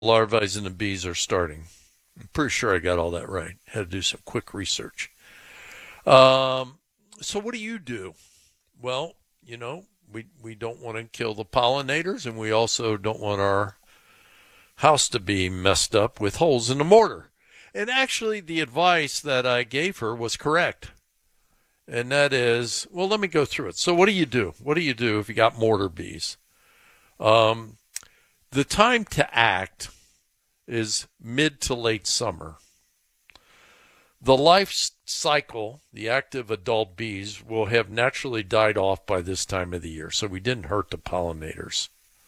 larvae and the bees are starting. I'm pretty sure I got all that right. Had to do some quick research. Um, so what do you do? Well, we don't want to kill the pollinators, and we also don't want our house to be messed up with holes in the mortar. And actually, the advice that I gave her was correct. And that is, well, let me go through it. So what do you do? What do you do if you got mortar bees? Um, the time to act is mid to late summer. The life cycle, the active adult bees, will have naturally died off by this time of the year, so we didn't hurt the pollinators.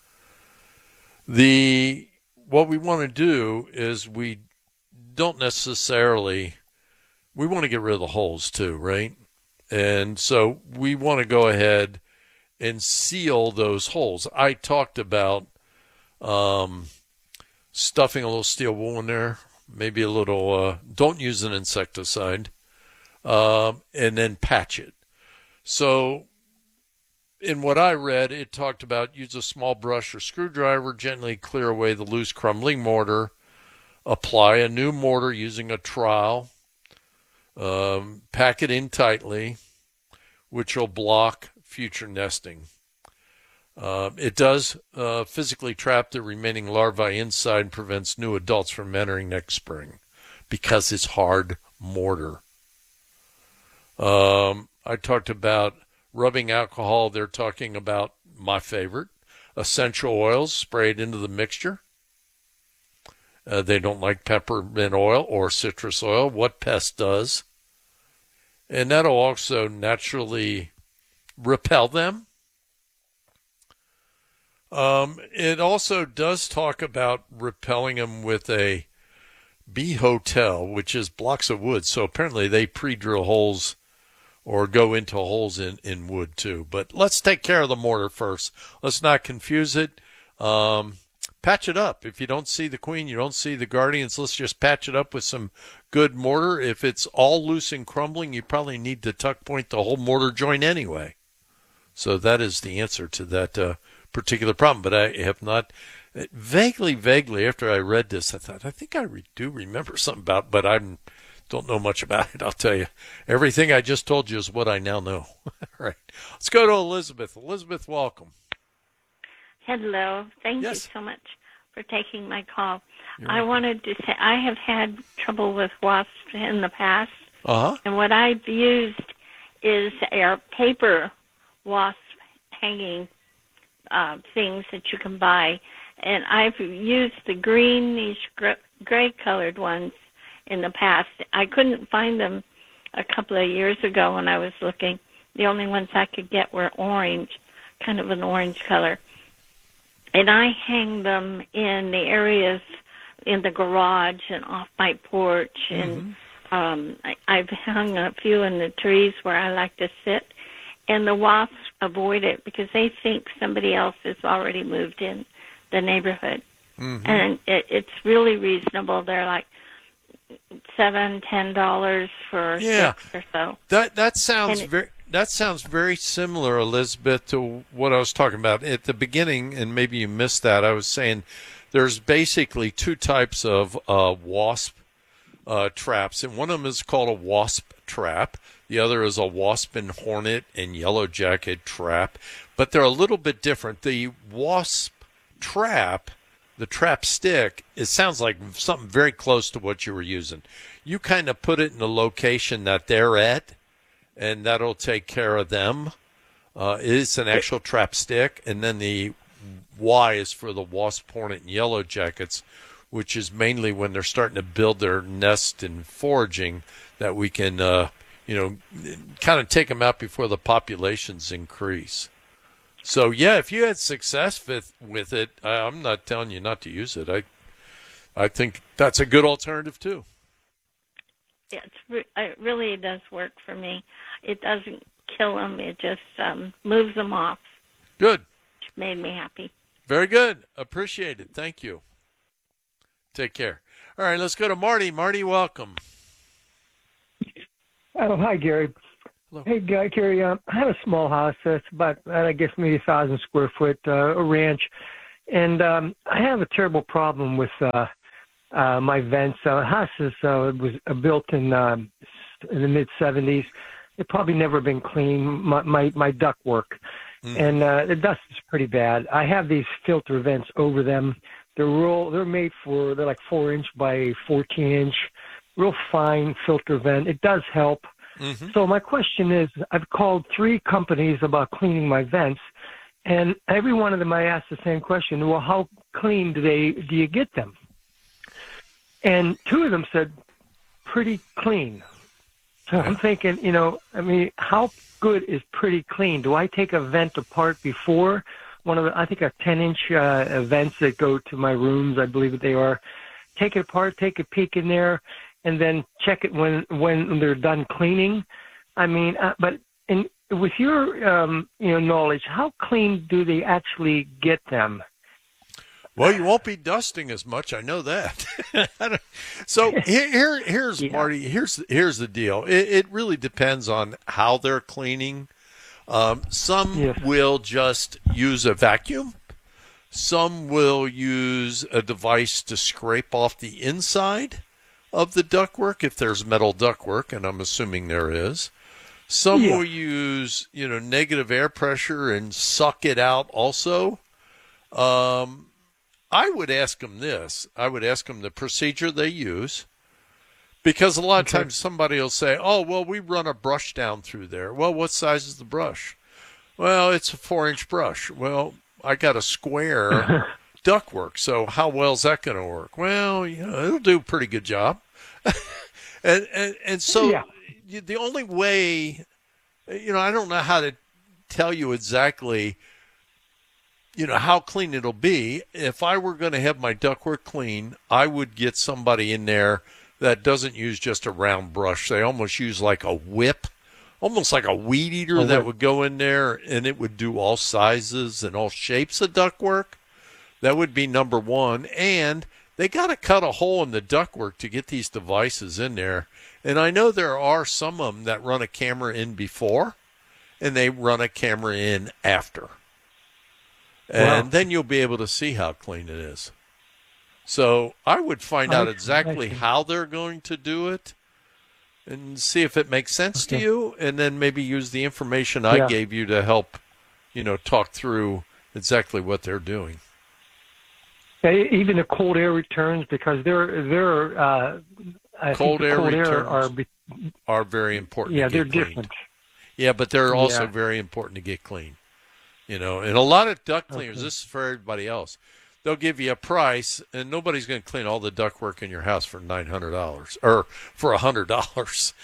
What we want to do is we don't necessarily, we want to get rid of the holes too, right? And so we want to go ahead and seal those holes. I talked about stuffing a little steel wool in there, maybe a little, don't use an insecticide, and then patch it. So in what I read, it talked about use a small brush or screwdriver, gently clear away the loose crumbling mortar, apply a new mortar using a trowel, pack it in tightly, which will block future nesting. It does physically trap the remaining larvae inside and prevents new adults from entering next spring because it's hard mortar. I talked about rubbing alcohol. They're talking about my favorite, essential oils sprayed into the mixture. They don't like peppermint oil or citrus oil. What pest does. And that'll also naturally repel them. It also does talk about repelling them with a bee hotel, which is blocks of wood. So apparently they pre-drill holes or go into holes in wood too. But let's take care of the mortar first. Let's not confuse it. Patch it up. If you don't see the queen, you don't see the guardians, let's just patch it up with some good mortar. If it's all loose and crumbling, you probably need to tuck point the whole mortar joint anyway. So that is the answer to that particular problem. But I have not, vaguely after I read this, I thought, I think I do remember something about it, but I don't know much about it, I'll tell you. Everything I just told you is what I now know. All right. Let's go to Elizabeth. Elizabeth, welcome. Hello. Thank you Yes. so much for taking my call. You're I welcome. wanted to say I have had trouble with wasps in the past, Uh-huh. and what I've used is our paper wasp hanging things that you can buy, and I've used the greenish gray-colored ones in the past. I couldn't find them a couple of years ago when I was looking. The only ones I could get were orange, kind of an orange color. And I hang them in the areas in the garage and off my porch. And I've hung a few in the trees where I like to sit. And the wasps avoid it because they think somebody else has already moved in the neighborhood. And it's really reasonable. They're like $7-10 for Yeah. 6 or so. That sounds very similar, Elizabeth, to what I was talking about at the beginning, and maybe you missed that. I was saying there's basically two types of wasp traps, and one of them is called a wasp trap. The other is a wasp and hornet and yellow jacket trap, but they're a little bit different. The wasp trap, the trap stick, it sounds like something very close to what you were using. You kind of put it in the location that they're at, and that'll take care of them. It's an actual trap stick, and then the Y is for the wasp, hornet, and yellow jackets, which is mainly when they're starting to build their nest and foraging that we can, kind of take them out before the populations increase. So, yeah, if you had success with it, I'm not telling you not to use it. I think that's a good alternative, too. It really does work for me. It doesn't kill them. It just moves them off. Good. Which made me happy. Very good. Appreciate it. Thank you. Take care. All right, let's go to Marty. Marty, welcome. Oh, hi, Gary. Hello. Hey, Gary, I have a small house. It's about, I guess, maybe 1,000 square foot, a ranch. And I have a terrible problem with my vents. House was built in the mid '70s. It probably never been clean. My ductwork, and the dust is pretty bad. I have these filter vents over them. They're made for, they're like 4-inch by 14-inch, real fine filter vent. It does help. Mm-hmm. So my question is, I've called 3 companies about cleaning my vents, and every one of them I asked the same question. Well, how clean do you get them? And 2 of them said, pretty clean. So I'm thinking, how good is pretty clean? Do I take a vent apart before? I think a 10-inch vents that go to my rooms, I believe that they are. Take it apart, take a peek in there, and then check it when they're done cleaning. I mean, but with your knowledge, how clean do they actually get them? Well, you won't be dusting as much. I know that. So here's Marty. Here's the deal. It really depends on how they're cleaning. Some will just use a vacuum. Some will use a device to scrape off the inside of the ductwork if there's metal ductwork, and I'm assuming there is. Some will use negative air pressure and suck it out also. I would ask them this. I would ask them the procedure they use, because a lot of times somebody will say, oh, well, we run a brush down through there. Well, what size is the brush? Well, it's a 4-inch brush. Well, I got a square ductwork, so how well is that going to work? Well, it'll do a pretty good job. and so the only way, I don't know how to tell you exactly how clean it'll be. If I were going to have my ductwork clean, I would get somebody in there that doesn't use just a round brush. They almost use like a whip, almost like a weed eater that would go in there, and it would do all sizes and all shapes of ductwork. That would be number one. And they got to cut a hole in the ductwork to get these devices in there. And I know there are some of them that run a camera in before, and they run a camera in after. And then you'll be able to see how clean it is. So I would find out exactly how they're going to do it and see if it makes sense to you, and then maybe use the information I gave you to help, talk through exactly what they're doing. Even the cold air returns, because cold air returns are very important. Yeah, to get they're cleaned. different. Yeah, but they're also very important to get clean. And a lot of duct cleaners, this is for everybody else, they'll give you a price, and nobody's going to clean all the ductwork in your house for $900 or for $100.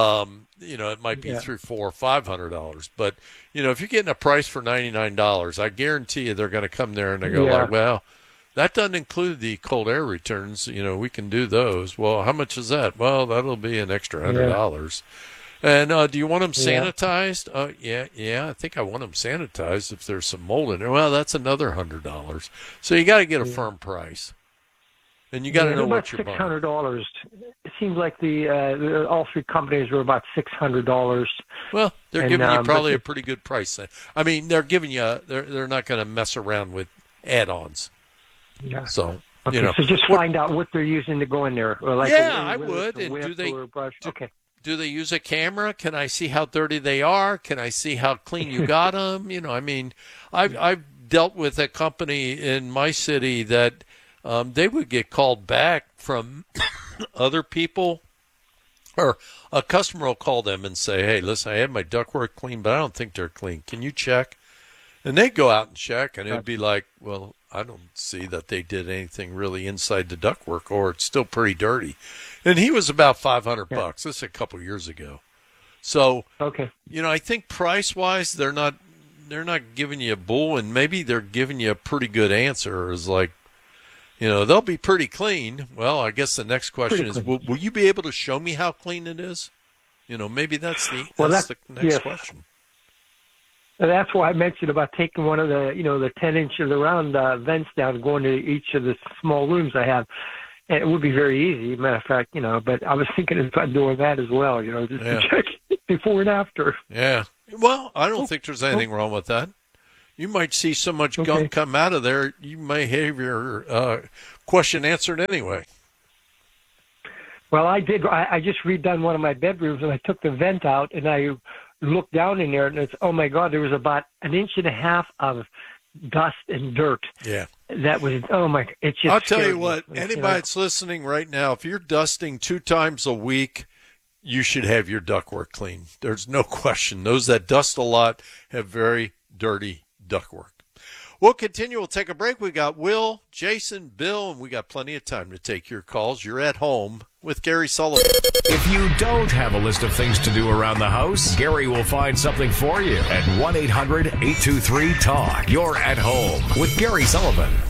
It might be $300, $400, or $500. But, if you're getting a price for $99, I guarantee you they're going to come there and they go like, well, that doesn't include the cold air returns. We can do those. Well, how much is that? Well, that'll be an extra $100. And do you want them sanitized? Yeah, I think I want them sanitized if there's some mold in there. Well, that's another $100. So you got to get a firm price, and you got to know what you're buying. $600. It seems like the all 3 companies were about $600. Well, they're giving you probably a pretty good price then. I mean, they're giving you. They're not going to mess around with add-ons. Yeah. So. So just find out what they're using to go in there. Or like I would. And do they? Do they use a camera? Can I see how dirty they are? Can I see how clean you got them? I've dealt with a company in my city that they would get called back from other people, or a customer will call them and say, hey, listen, I had my ductwork clean, but I don't think they're clean. Can you check? And they'd go out and check, and it'd be like, well, I don't see that they did anything really inside the ductwork, or it's still pretty dirty. And he was about $500. This is a couple years ago. So, I think price-wise, they're not giving you a bull, and maybe they're giving you a pretty good answer. Is like, they'll be pretty clean. Well, I guess the next question is, will you be able to show me how clean it is? Maybe that's the next question. That's why I mentioned about taking one of the, the 10-inch of the round vents down and going to each of the small rooms I have. And it would be very easy, matter of fact, but I was thinking about doing that as well, just to check before and after. Yeah. Well, I don't think there's anything wrong with that. You might see so much gunk come out of there, you may have your question answered anyway. Well, I did. I just redone one of my bedrooms, and I took the vent out, and I looked down in there, and it's, oh, my God, there was about 1.5 inches of dust and dirt. Yeah. That was, oh, my, it's just I'll tell you me. what, anybody that's listening right now, if you're dusting 2 times a week, you should have your ductwork clean. There's no question. Those that dust a lot have very dirty ductwork. We'll continue. We'll take a break. We got Will, Jason, Bill, and we got plenty of time to take your calls. You're at home with Gary Sullivan. If you don't have a list of things to do around the house, Gary will find something for you at 1-800-823-TALK. You're at home with Gary Sullivan.